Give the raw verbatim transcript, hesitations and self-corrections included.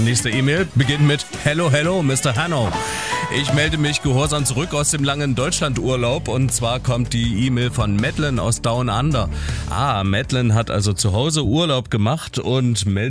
Nächste E-Mail beginnt mit Hello, hello, Mister Hanno. Ich melde mich gehorsam zurück aus dem langen Deutschlandurlaub und zwar kommt die E-Mail von Madeline aus Down Under. Ah, Madeline hat also zu Hause Urlaub gemacht und meldet